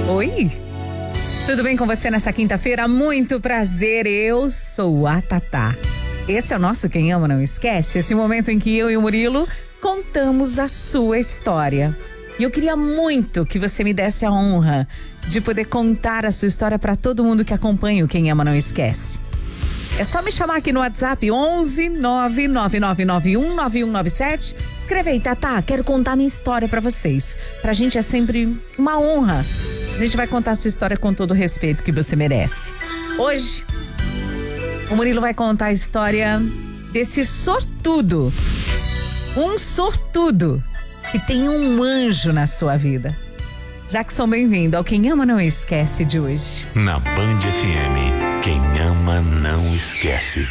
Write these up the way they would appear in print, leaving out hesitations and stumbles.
Oi, tudo bem com você nessa quinta-feira? Muito prazer, eu sou a Tatá. Esse é o nosso Quem Ama Não Esquece, esse momento em que eu e o Murilo contamos a sua história. E eu queria muito que você me desse a honra de poder contar a sua história para todo mundo que acompanha o Quem Ama Não Esquece. É só me chamar aqui no WhatsApp 11 99991 9197. Escreve aí, Tatá, quero contar minha história pra vocês. Pra gente é sempre uma honra. A gente vai contar a sua história com todo o respeito que você merece. Hoje, o Murilo vai contar a história desse sortudo. Um sortudo que tem um anjo na sua vida. Jackson, bem-vindo ao Quem Ama Não Esquece de hoje. Na Band FM, quem ama não esquece.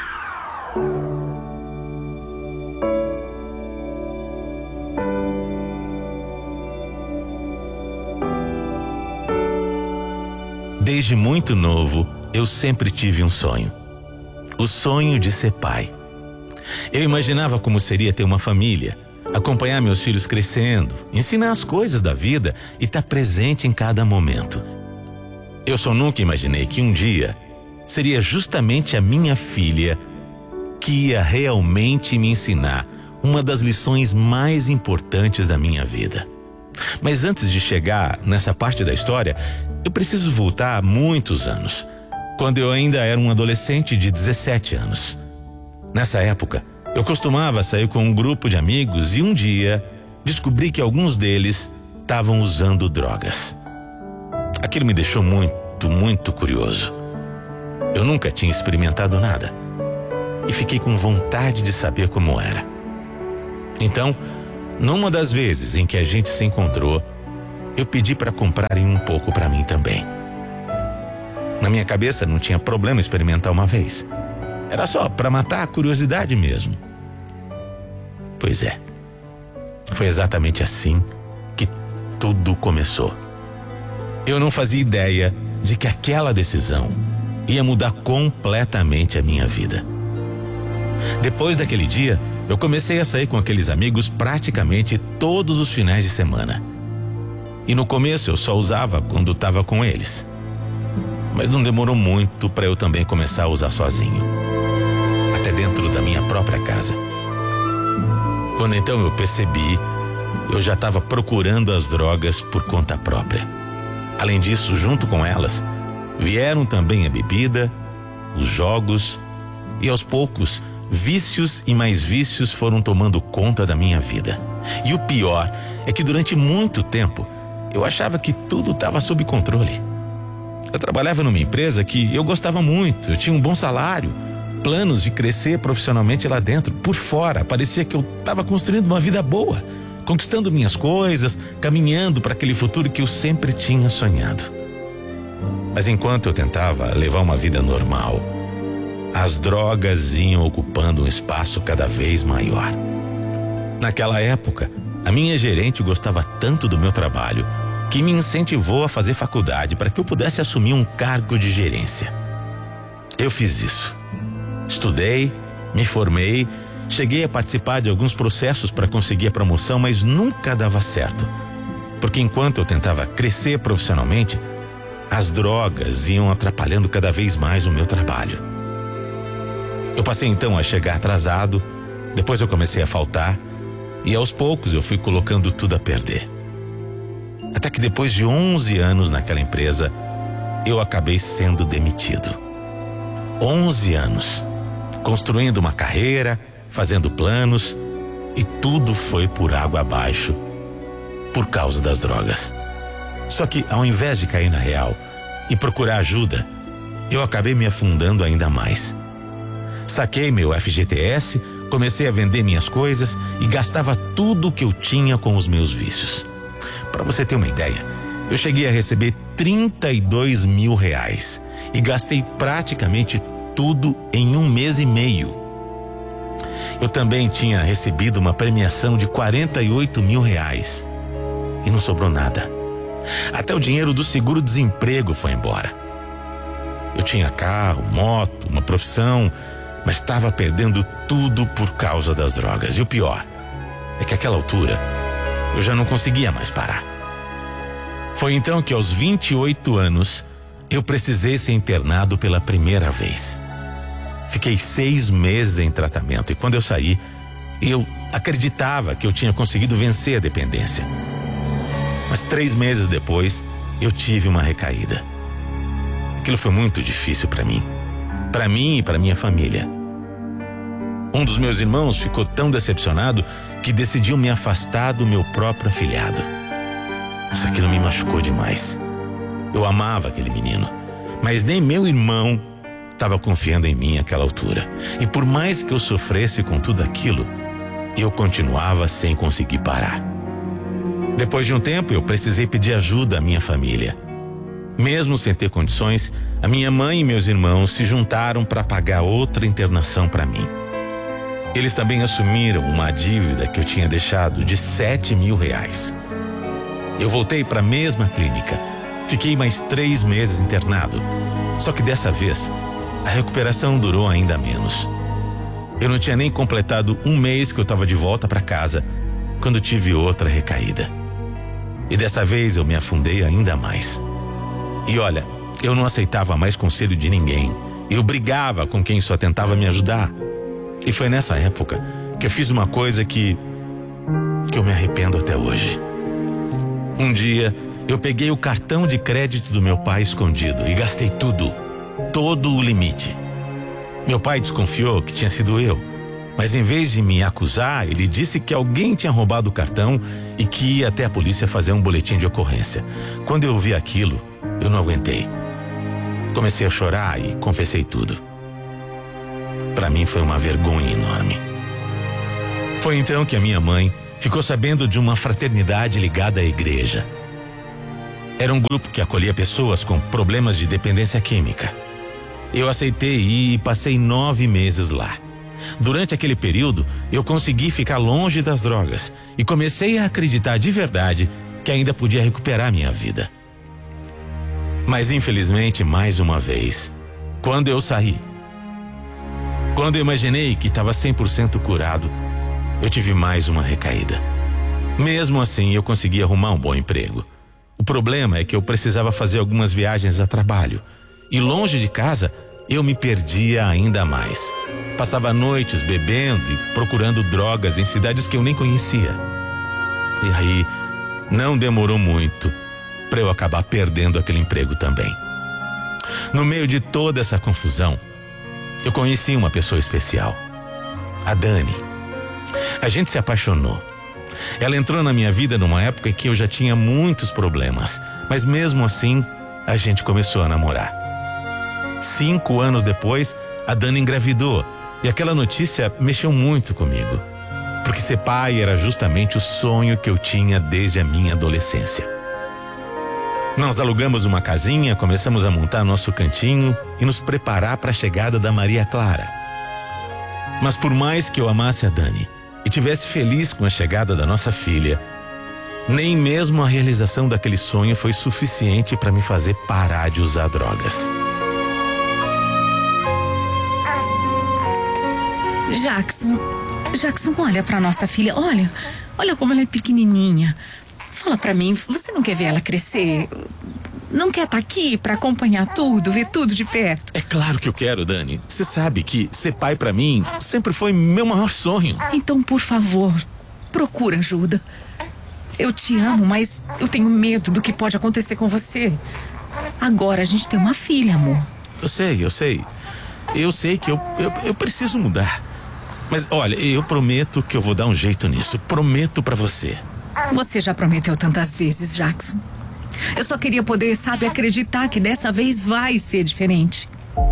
Desde muito novo, eu sempre tive um sonho. O sonho de ser pai. Eu imaginava como seria ter uma família, acompanhar meus filhos crescendo, ensinar as coisas da vida e estar presente em cada momento. Eu só nunca imaginei que um dia seria justamente a minha filha que ia realmente me ensinar uma das lições mais importantes da minha vida. Mas antes de chegar nessa parte da história, eu preciso voltar há muitos anos, quando eu ainda era um adolescente de 17 anos. Nessa época, eu costumava sair com um grupo de amigos e um dia descobri que alguns deles estavam usando drogas. Aquilo me deixou muito curioso. Eu nunca tinha experimentado nada e fiquei com vontade de saber como era. Então, numa das vezes em que a gente se encontrou, eu pedi para comprarem um pouco para mim também. Na minha cabeça não tinha problema experimentar uma vez. Era só para matar a curiosidade mesmo. Pois é, foi exatamente assim que tudo começou. Eu não fazia ideia de que aquela decisão ia mudar completamente a minha vida. Depois daquele dia, eu comecei a sair com aqueles amigos praticamente todos os finais de semana. E no começo eu só usava quando estava com eles. Mas não demorou muito para eu também começar a usar sozinho. Até dentro da minha própria casa. Quando então eu percebi, eu já estava procurando as drogas por conta própria. Além disso, junto com elas, vieram também a bebida, os jogos e aos poucos, vícios e mais vícios foram tomando conta da minha vida. E o pior é que durante muito tempo, eu achava que tudo estava sob controle. Eu trabalhava numa empresa que eu gostava muito, eu tinha um bom salário, planos de crescer profissionalmente lá dentro. Por fora, parecia que eu estava construindo uma vida boa, conquistando minhas coisas, caminhando para aquele futuro que eu sempre tinha sonhado. Mas enquanto eu tentava levar uma vida normal, as drogas iam ocupando um espaço cada vez maior. Naquela época, a minha gerente gostava tanto do meu trabalho que me incentivou a fazer faculdade para que eu pudesse assumir um cargo de gerência. Eu fiz isso. Estudei, me formei, cheguei a participar de alguns processos para conseguir a promoção, mas nunca dava certo. Porque enquanto eu tentava crescer profissionalmente, as drogas iam atrapalhando cada vez mais o meu trabalho. Eu passei então a chegar atrasado, depois eu comecei a faltar e aos poucos eu fui colocando tudo a perder. Até que depois de 11 anos naquela empresa, eu acabei sendo demitido. 11 anos, construindo uma carreira, fazendo planos e tudo foi por água abaixo por causa das drogas. Só que ao invés de cair na real e procurar ajuda, eu acabei me afundando ainda mais. Saquei meu FGTS, comecei a vender minhas coisas e gastava tudo o que eu tinha com os meus vícios. Para você ter uma ideia, eu cheguei a receber R$32 mil e gastei praticamente tudo em 1 mês e meio. Eu também tinha recebido uma premiação de R$48 mil e não sobrou nada. Até o dinheiro do seguro-desemprego foi embora. Eu tinha carro, moto, uma profissão, mas estava perdendo tudo por causa das drogas. E o pior é que àquela altura eu já não conseguia mais parar. Foi então que aos 28 anos eu precisei ser internado pela primeira vez. Fiquei 6 meses em tratamento e quando eu saí, eu acreditava que eu tinha conseguido vencer a dependência. Mas 3 meses depois, eu tive uma recaída. Aquilo foi muito difícil para mim e para minha família. Um dos meus irmãos ficou tão decepcionado que decidiu me afastar do meu próprio afilhado. Isso aquilo me machucou demais. Eu amava aquele menino, mas nem meu irmão estava confiando em mim àquela altura. E por mais que eu sofresse com tudo aquilo, eu continuava sem conseguir parar. Depois de um tempo, eu precisei pedir ajuda à minha família. Mesmo sem ter condições, a minha mãe e meus irmãos se juntaram para pagar outra internação para mim. Eles também assumiram uma dívida que eu tinha deixado de R$7.000. Eu voltei para a mesma clínica. Fiquei mais 3 meses internado. Só que dessa vez, a recuperação durou ainda menos. Eu não tinha nem completado 1 mês que eu estava de volta para casa, quando tive outra recaída. E dessa vez eu me afundei ainda mais. E olha, eu não aceitava mais conselho de ninguém. Eu brigava com quem só tentava me ajudar. E foi nessa época que eu fiz uma coisa que eu me arrependo até hoje. Um dia, eu peguei o cartão de crédito do meu pai escondido e gastei tudo, todo o limite. Meu pai desconfiou que tinha sido eu, mas em vez de me acusar, ele disse que alguém tinha roubado o cartão e que ia até a polícia fazer um boletim de ocorrência. Quando eu vi aquilo, eu não aguentei. Comecei a chorar e confessei tudo. Para mim foi uma vergonha enorme. Foi então que a minha mãe ficou sabendo de uma fraternidade ligada à igreja. Era um grupo que acolhia pessoas com problemas de dependência química. Eu aceitei e passei 9 meses lá. Durante aquele período, eu consegui ficar longe das drogas e comecei a acreditar de verdade que ainda podia recuperar minha vida. Mas infelizmente, mais uma vez, quando eu saí, quando eu imaginei que estava 100% curado, eu tive mais uma recaída. Mesmo assim, eu consegui arrumar um bom emprego. O problema é que eu precisava fazer algumas viagens a trabalho. E longe de casa, eu me perdia ainda mais. Passava noites bebendo e procurando drogas em cidades que eu nem conhecia. E aí, não demorou muito para eu acabar perdendo aquele emprego também. No meio de toda essa confusão, eu conheci uma pessoa especial, a Dani. A gente se apaixonou. Ela entrou na minha vida numa época em que eu já tinha muitos problemas, mas mesmo assim, a gente começou a namorar. 5 anos depois, a Dani engravidou e aquela notícia mexeu muito comigo, porque ser pai era justamente o sonho que eu tinha desde a minha adolescência. Nós alugamos uma casinha, começamos a montar nosso cantinho e nos preparar para a chegada da Maria Clara. Mas por mais que eu amasse a Dani e tivesse feliz com a chegada da nossa filha, nem mesmo a realização daquele sonho foi suficiente para me fazer parar de usar drogas. Jackson, olha para nossa filha, olha como ela é pequenininha. Fala pra mim, você não quer ver ela crescer? Não quer estar aqui pra acompanhar tudo, ver tudo de perto? É claro que eu quero, Dani. Você sabe que ser pai pra mim sempre foi meu maior sonho. Então, por favor, procura ajuda. Eu te amo, mas eu tenho medo do que pode acontecer com você. Agora a gente tem uma filha, amor. Eu sei. Eu sei que eu preciso mudar. Mas olha, eu prometo que eu vou dar um jeito nisso. Prometo pra você. Você já prometeu tantas vezes, Jackson. Eu só queria poder, acreditar que dessa vez vai ser diferente.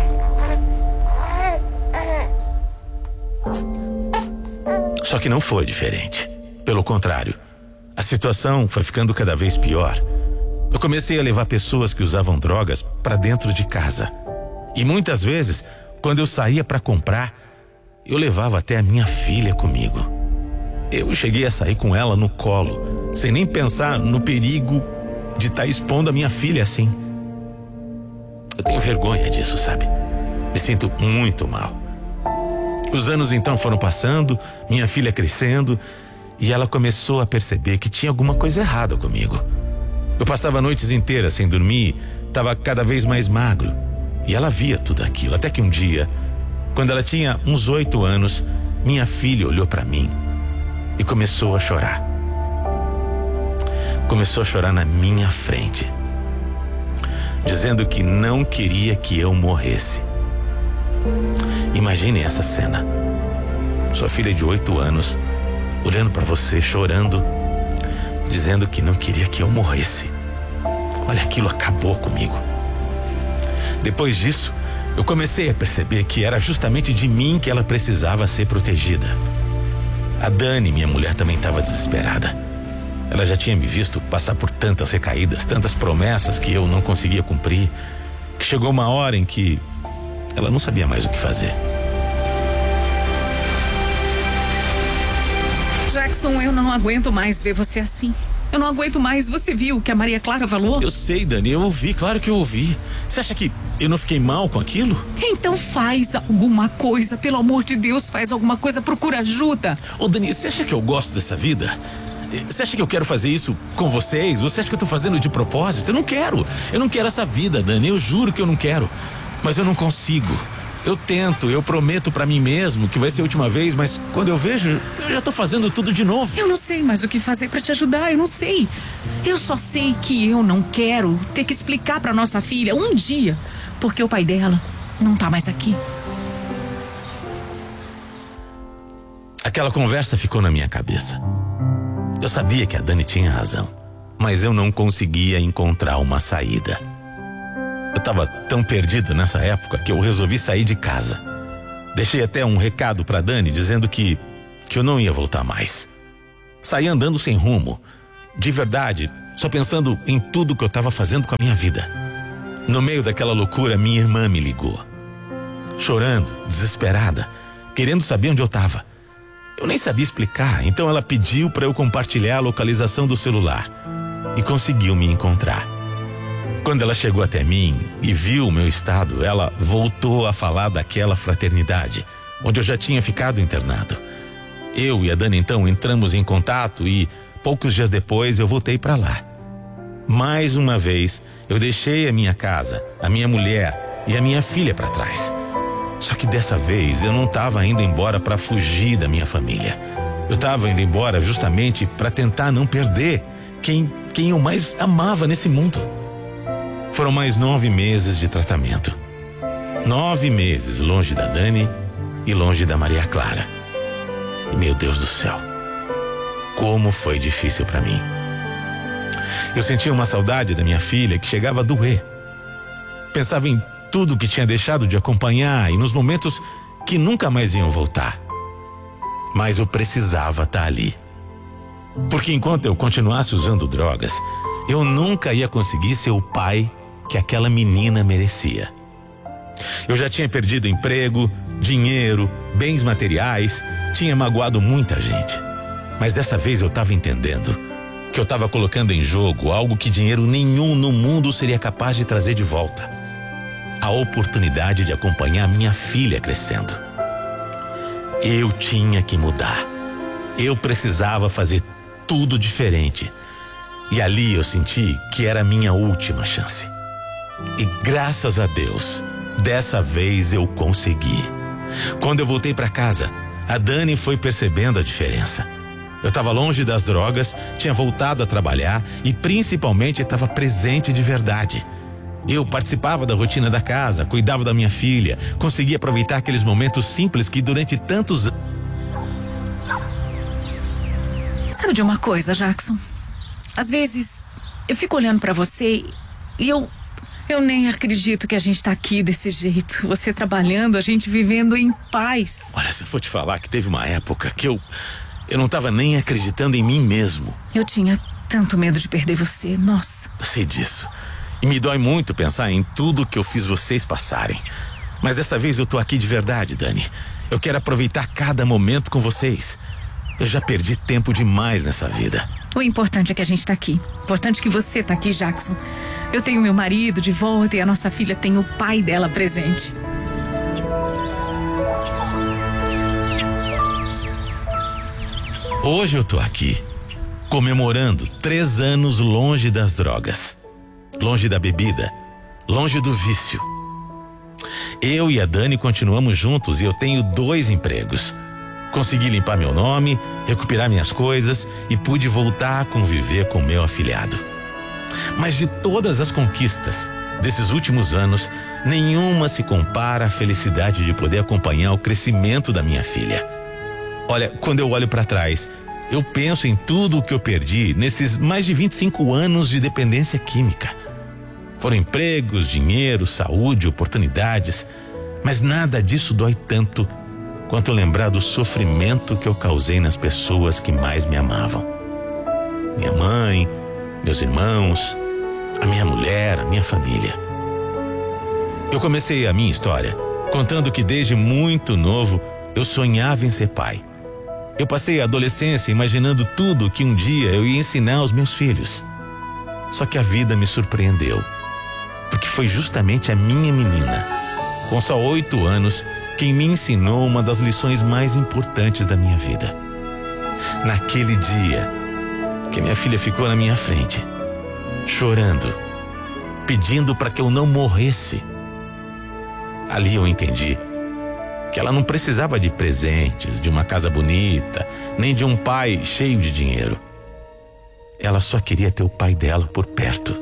Só que não foi diferente. Pelo contrário, a situação foi ficando cada vez pior. Eu comecei a levar pessoas que usavam drogas para dentro de casa. E muitas vezes, quando eu saía para comprar, eu levava até a minha filha comigo. Eu cheguei a sair com ela no colo, sem nem pensar no perigo de estar expondo a minha filha assim. Eu tenho vergonha disso, sabe? Me sinto muito mal. Os anos então foram passando, minha filha crescendo, e ela começou a perceber que tinha alguma coisa errada comigo. Eu passava noites inteiras sem dormir, estava cada vez mais magro. E ela via tudo aquilo, até que um dia, quando ela tinha uns 8 anos, minha filha olhou para mim e começou a chorar. Começou a chorar na minha frente, dizendo que não queria que eu morresse. Imagine essa cena. Sua filha de 8 anos, olhando para você, chorando, dizendo que não queria que eu morresse. Olha, aquilo acabou comigo. Depois disso, eu comecei a perceber que era justamente de mim que ela precisava ser protegida. A Dani, minha mulher, também estava desesperada. Ela já tinha me visto passar por tantas recaídas, tantas promessas que eu não conseguia cumprir, que chegou uma hora em que ela não sabia mais o que fazer. Jackson, eu não aguento mais ver você assim. Eu não aguento mais. Você viu o que a Maria Clara falou? Eu sei, Dani, eu ouvi, claro que eu ouvi. Você acha que eu não fiquei mal com aquilo? Então faz alguma coisa, pelo amor de Deus, faz alguma coisa, procura ajuda. Ô, Dani, você acha que eu gosto dessa vida? Você acha que eu quero fazer isso com vocês? Você acha que eu tô fazendo de propósito? Eu não quero. Eu não quero essa vida, Dani. Eu juro que eu não quero. Mas eu não consigo. Eu tento, eu prometo pra mim mesmo que vai ser a última vez, mas quando eu vejo, eu já tô fazendo tudo de novo. Eu não sei mais o que fazer pra te ajudar, eu não sei. Eu só sei que eu não quero ter que explicar pra nossa filha um dia, porque o pai dela não tá mais aqui. Aquela conversa ficou na minha cabeça. Eu sabia que a Dani tinha razão, mas eu não conseguia encontrar uma saída. Eu estava tão perdido nessa época que eu resolvi sair de casa. Deixei até um recado para Dani dizendo que eu não ia voltar mais. Saí andando sem rumo, de verdade, só pensando em tudo que eu estava fazendo com a minha vida. No meio daquela loucura, minha irmã me ligou, chorando, desesperada, querendo saber onde eu estava. Eu nem sabia explicar, então ela pediu para eu compartilhar a localização do celular e conseguiu me encontrar. Quando ela chegou até mim e viu o meu estado, ela voltou a falar daquela fraternidade, onde eu já tinha ficado internado. Eu e a Dani então entramos em contato e poucos dias depois eu voltei para lá. Mais uma vez, eu deixei a minha casa, a minha mulher e a minha filha para trás. Só que dessa vez eu não estava indo embora para fugir da minha família. Eu estava indo embora justamente para tentar não perder quem eu mais amava nesse mundo. Foram mais 9 meses de tratamento. 9 meses longe da Dani e longe da Maria Clara. E meu Deus do céu, como foi difícil para mim. Eu sentia uma saudade da minha filha que chegava a doer. Pensava em tudo que tinha deixado de acompanhar e nos momentos que nunca mais iam voltar. Mas eu precisava estar ali. Porque enquanto eu continuasse usando drogas, eu nunca ia conseguir ser o pai que aquela menina merecia. Eu já tinha perdido emprego, dinheiro, bens materiais, tinha magoado muita gente. Mas dessa vez eu estava entendendo que eu estava colocando em jogo algo que dinheiro nenhum no mundo seria capaz de trazer de volta. A oportunidade de acompanhar minha filha crescendo. Eu tinha que mudar. Eu precisava fazer tudo diferente. E ali eu senti que era a minha última chance. E graças a Deus, dessa vez eu consegui. Quando eu voltei para casa, a Dani foi percebendo a diferença. Eu estava longe das drogas, tinha voltado a trabalhar e principalmente estava presente de verdade. Eu participava da rotina da casa, cuidava da minha filha, conseguia aproveitar aqueles momentos simples que durante tantos anos... Sabe de uma coisa, Jackson? Às vezes eu fico olhando pra você e eu nem acredito que a gente tá aqui desse jeito. Você trabalhando, a gente vivendo em paz. Olha, se eu for te falar que teve uma época que eu não tava nem acreditando em mim mesmo. Eu tinha tanto medo de perder você, nossa. Eu sei disso. E me dói muito pensar em tudo que eu fiz vocês passarem. Mas dessa vez eu tô aqui de verdade, Dani. Eu quero aproveitar cada momento com vocês. Eu já perdi tempo demais nessa vida. O importante é que a gente tá aqui. O importante é que você tá aqui, Jackson. Eu tenho meu marido de volta e a nossa filha tem o pai dela presente. Hoje eu tô aqui comemorando 3 anos longe das drogas, longe da bebida, longe do vício. Eu e a Dani continuamos juntos e eu tenho 2 empregos. Consegui limpar meu nome, recuperar minhas coisas e pude voltar a conviver com meu afilhado. Mas de todas as conquistas desses últimos anos, nenhuma se compara à felicidade de poder acompanhar o crescimento da minha filha. Olha, quando eu olho para trás, eu penso em tudo o que eu perdi nesses mais de 25 anos de dependência química. Foram empregos, dinheiro, saúde, oportunidades, mas nada disso dói tanto quanto lembrar do sofrimento que eu causei nas pessoas que mais me amavam. Minha mãe, meus irmãos, a minha mulher, a minha família. Eu comecei a minha história contando que desde muito novo eu sonhava em ser pai. Eu passei a adolescência imaginando tudo que um dia eu ia ensinar aos meus filhos. Só que a vida me surpreendeu, porque foi justamente a minha menina, com só 8 anos, quem me ensinou uma das lições mais importantes da minha vida. Naquele dia que minha filha ficou na minha frente, chorando, pedindo para que eu não morresse, ali eu entendi que ela não precisava de presentes, de uma casa bonita, nem de um pai cheio de dinheiro. Ela só queria ter o pai dela por perto.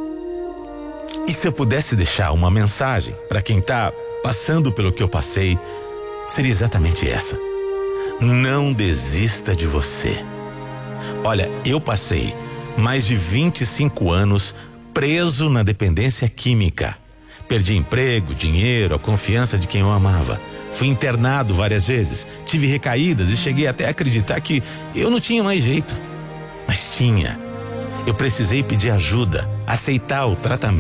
E se eu pudesse deixar uma mensagem para quem está passando pelo que eu passei, seria exatamente essa: não desista de você. Olha, eu passei mais de 25 anos preso na dependência química. Perdi emprego, dinheiro, a confiança de quem eu amava. Fui internado várias vezes, tive recaídas e cheguei até a acreditar que eu não tinha mais jeito. Mas tinha. Eu precisei pedir ajuda, aceitar o tratamento.